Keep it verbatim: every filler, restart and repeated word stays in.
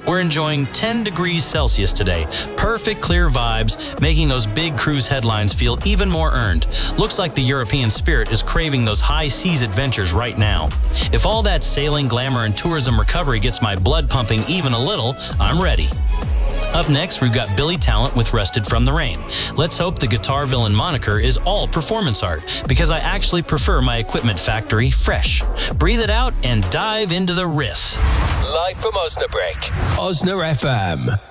We're enjoying ten degrees Celsius today. Perfect clear vibes, making those big cruise headlines feel even more earned. Looks like the European spirit is craving those high seas adventures right now. If all that sailing, glamour, and tourism recovery gets my blood pumping even a little, I'm ready. Up next, we've got Billy Talent with Rested from the Rain. Let's hope the guitar villain moniker is all performance art, because I actually prefer my Equipment Factory fresh. Breathe it out and dive into the riff. Live from Osnabrück, Osna F M.